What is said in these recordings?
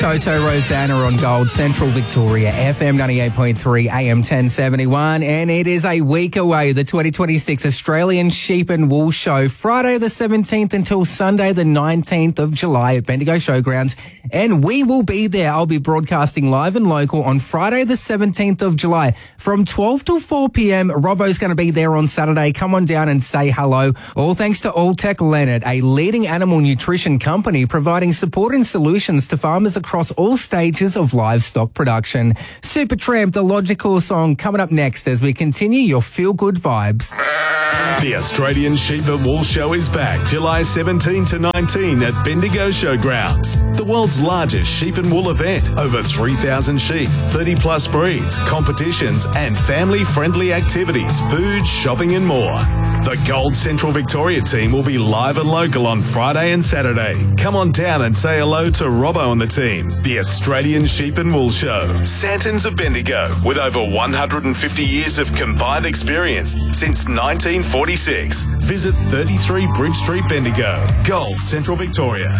Toto Rosanna on Gold, Central Victoria, FM 98.3, AM 1071, and it is a week away, the 2026 Australian Sheep and Wool Show, Friday the 17th until Sunday the 19th of July at Bendigo Showgrounds, and we will be there. I'll be broadcasting live and local on Friday the 17th of July from 12 till 4 p.m. Robbo's going to be there on Saturday. Come on down and say hello. All thanks to Alltech Leonard, a leading animal nutrition company providing support and solutions to farmers across all stages of livestock production. Supertramp, the logical song, coming up next as we continue your feel-good vibes. The Australian Sheep and Wool Show is back July 17 to 19 at Bendigo Showgrounds. The world's largest sheep and wool event. Over 3,000 sheep, 30 plus breeds, competitions and family-friendly activities, food, shopping and more. The Gold Central Victoria team will be live and local on Friday and Saturday. Come on down and say hello to Robbo and the team. The Australian Sheep and Wool Show. Santons of Bendigo, with over 150 years of combined experience since 1946. Visit 33 Bridge Street, Bendigo. Gold, Central Victoria.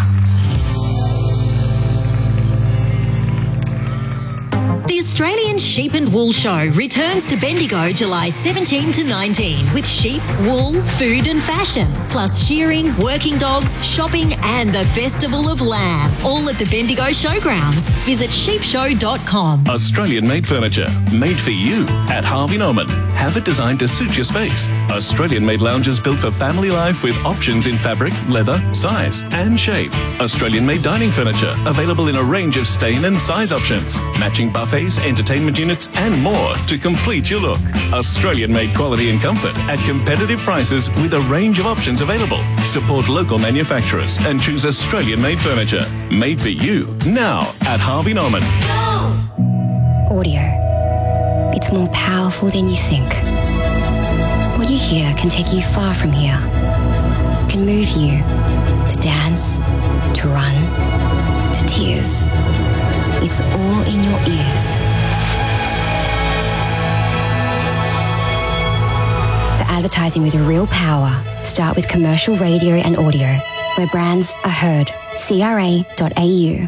The Australian Sheep and Wool Show returns to Bendigo July 17 to 19 with sheep, wool, food and fashion, plus shearing, working dogs, shopping and the Festival of Lamb, all at the Bendigo Showgrounds. Visit sheepshow.com. Australian-made furniture, made for you at Harvey Norman. Have it designed to suit your space. Australian-made lounges built for family life with options in fabric, leather, size and shape. Australian-made dining furniture available in a range of stain and size options. Matching buffets, entertainment units and more to complete your look. Australian-made quality and comfort at competitive prices with a range of options available. Support local manufacturers and choose Australian-made furniture. Made for you now at Harvey Norman. Audio. It's more powerful than you think. What you hear can take you far from here. It can move you to dance, to run, to tears. It's all in your ears. For advertising with real power, start with commercial radio and audio, where brands are heard. CRA.au.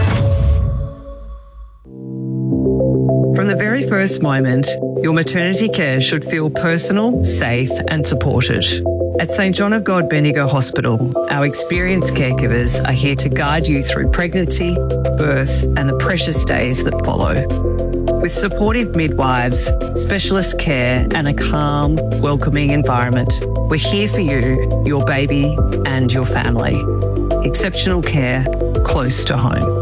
From the very first moment, your maternity care should feel personal, safe and supported. At St John of God Bendigo Hospital, our experienced caregivers are here to guide you through pregnancy, birth and the precious days that follow. With supportive midwives, specialist care and a calm, welcoming environment, we're here for you, your baby and your family. Exceptional care close to home.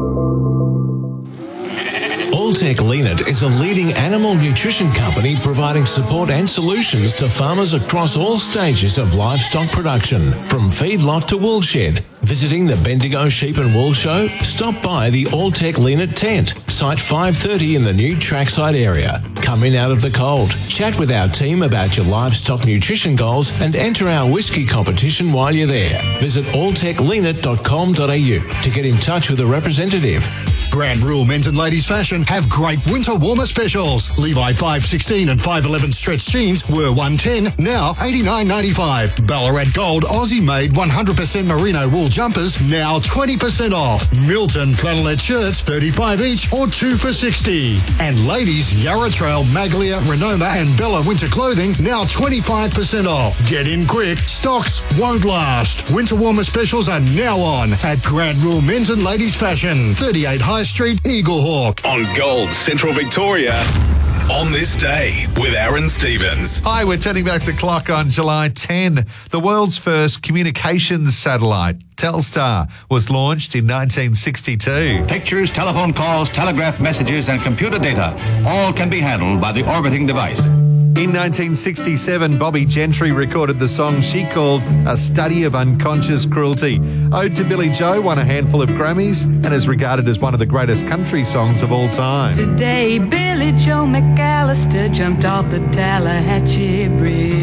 Alltech Leonard is a leading animal nutrition company providing support and solutions to farmers across all stages of livestock production, from feedlot to woolshed. Visiting the Bendigo Sheep and Wool Show? Stop by the Alltech Leonard tent, site 530 in the new trackside area. Come in out of the cold, chat with our team about your livestock nutrition goals and enter our whiskey competition while you're there. Visit alltechleonard.com.au to get in touch with a representative. Grand Rule Men's and Ladies Fashion have great winter warmer specials. Levi 516 and 511 stretch jeans were $110, now $89.95. Ballarat Gold Aussie made 100% merino wool jumpers, now 20% off. Milton flannelette shirts, $35 each or 2 for $60. And ladies Yarra Trail, Maglia, Renoma and Bella winter clothing, now 25% off. Get in quick, stocks won't last. Winter warmer specials are now on at Grand Rule Men's and Ladies Fashion, 38 High Street, Eaglehawk. On Gold, Central Victoria. On this day with Aaron Stevens. Hi, we're turning back the clock on July 10. The world's first communications satellite, Telstar, was launched in 1962. Pictures, telephone calls, telegraph messages and computer data all can be handled by the orbiting device. In 1967, Bobby Gentry recorded the song she called A Study of Unconscious Cruelty. Ode to Billy Joe won a handful of Grammys and is regarded as one of the greatest country songs of all time. Today, Billy Joe McAllister jumped off the Tallahatchie Bridge.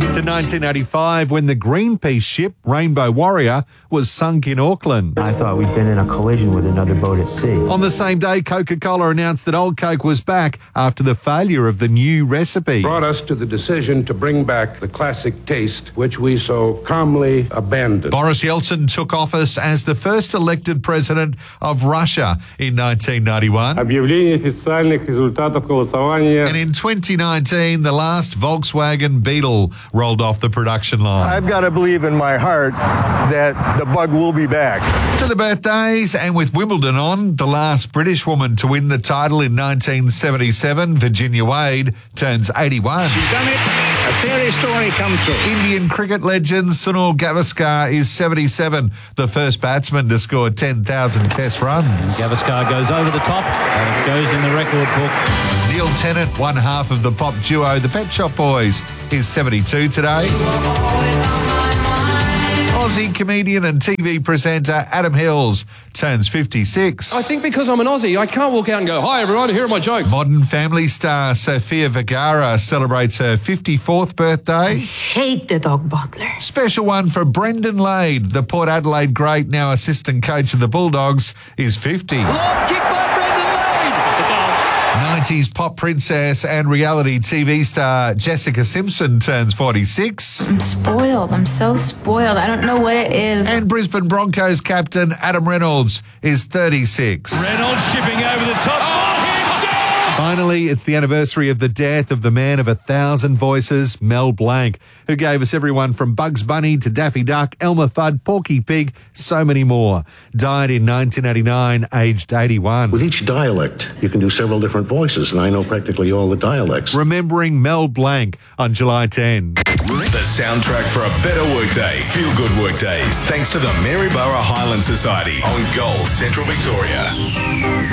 To 1985, when the Greenpeace ship Rainbow Warrior was sunk in Auckland. I thought we'd been in a collision with another boat at sea. On the same day, Coca-Cola announced that Old Coke was back after the failure of the new recipe. Brought us to the decision to bring back the classic taste, which we so calmly abandoned. Boris Yeltsin took office as the first elected president of Russia in 1991. Объявление официальных результатов голосования. And in 2019, the last Volkswagen Beetle rolled off the production line. I've got to believe in my heart that the bug will be back. To the birthdays, and with Wimbledon on, the last British woman to win the title in 1977, Virginia Wade, turns 81. She's done it. A fairy story come true. Indian cricket legend Sunil Gavaskar is 77, the first batsman to score 10,000 test runs. Gavaskar goes over the top and it goes in the record book. Neil Tennant, one half of the pop duo The Pet Shop Boys, is 72 today. Aussie comedian and TV presenter Adam Hills turns 56. I think because I'm an Aussie, I can't walk out and go, "Hi everyone, here are my jokes." Modern Family star Sofia Vergara celebrates her 54th birthday. Hate the dog butler. Special one for Brendan Lade, the Port Adelaide great, now assistant coach of the Bulldogs, is 50. Long kick by Brendan Lade. 90s pop princess and reality TV star Jessica Simpson turns 46. I'm spoiled. I'm so spoiled. I don't know what it is. And Brisbane Broncos captain Adam Reynolds is 36. Reynolds chipping over the top. Finally, it's the anniversary of the death of the man of 1,000 voices, Mel Blanc, who gave us everyone from Bugs Bunny to Daffy Duck, Elmer Fudd, Porky Pig, so many more. Died in 1989, aged 81. With each dialect, you can do several different voices, and I know practically all the dialects. Remembering Mel Blanc on July 10. The soundtrack for a better workday. Feel good workdays. Thanks to the Maryborough Highland Society on Gold Central Victoria.